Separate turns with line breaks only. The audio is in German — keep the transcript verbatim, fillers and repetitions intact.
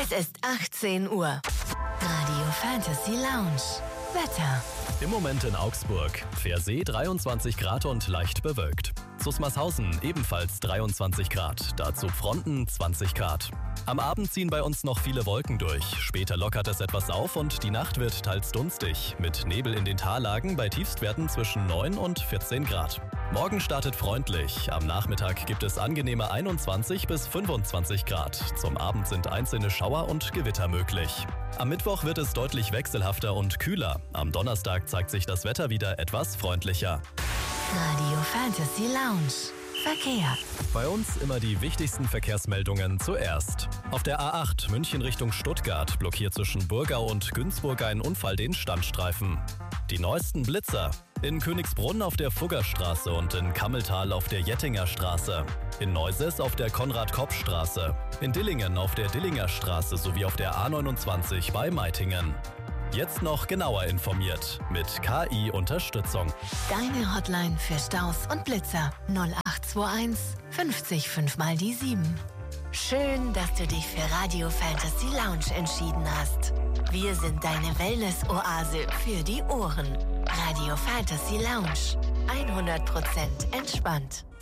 Es ist achtzehn Uhr. Radio Fantasy Lounge. Wetter.
Im Moment in Augsburg. Pfersee dreiundzwanzig Grad und leicht bewölkt. Susmarshausen ebenfalls dreiundzwanzig Grad. Dazu Fronten zwanzig Grad. Am Abend ziehen bei uns noch viele Wolken durch. Später lockert es etwas auf und die Nacht wird teils dunstig. Mit Nebel in den Tallagen bei Tiefstwerten zwischen neun und vierzehn Grad. Morgen startet freundlich. Am Nachmittag gibt es angenehme einundzwanzig bis fünfundzwanzig Grad. Zum Abend sind einzelne Schauer und Gewitter möglich. Am Mittwoch wird es deutlich wechselhafter und kühler. Am Donnerstag zeigt sich das Wetter wieder etwas freundlicher.
Radio Fantasy Lounge. Verkehr.
Bei uns immer die wichtigsten Verkehrsmeldungen zuerst. Auf der A acht München Richtung Stuttgart blockiert zwischen Burgau und Günzburg ein Unfall den Standstreifen. Die neuesten Blitzer. In Königsbrunn auf der Fuggerstraße und in Kammeltal auf der Jettinger Straße. In Neuses auf der Konrad-Kopp-Straße. In Dillingen auf der Dillinger Straße sowie auf der A neunundzwanzig bei Meitingen. Jetzt noch genauer informiert mit K I-Unterstützung.
Deine Hotline für Staus und Blitzer null acht zwei eins fünfzig fünf mal die sieben. Schön, dass du dich für Radio Fantasy Lounge entschieden hast. Wir sind deine Wellness-Oase für die Ohren. Radio Fantasy Lounge. hundert Prozent entspannt.